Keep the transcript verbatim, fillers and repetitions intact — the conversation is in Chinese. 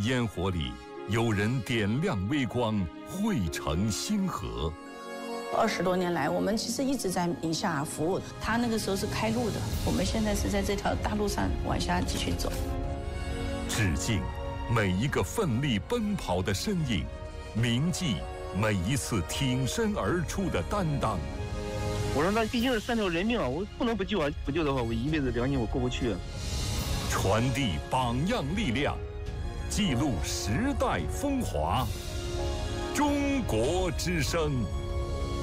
烟火里，有人点亮微光，汇成星河。 二十多年来，我们其实一直在宁夏服务。他那个时候是开路的，我们现在是在这条大路上往下继续走。 致敬每一个奋力奔跑的身影，铭记每一次挺身而出的担当。 我说那毕竟是三条人命啊，我不能不救啊！不救的话，我一辈子良心我过不去。 传递榜样力量，记录时代风华。中国之声。